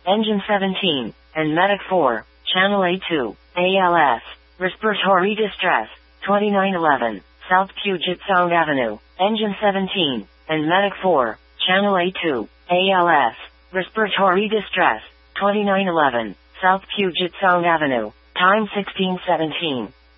Engine 17, and Medic 4, Channel A2, ALS, Respiratory Distress, 2911, South Puget Sound Avenue, Engine 17, and Medic 4, Channel A2, ALS, Respiratory Distress, 2911, South Puget Sound Avenue, time 16:17.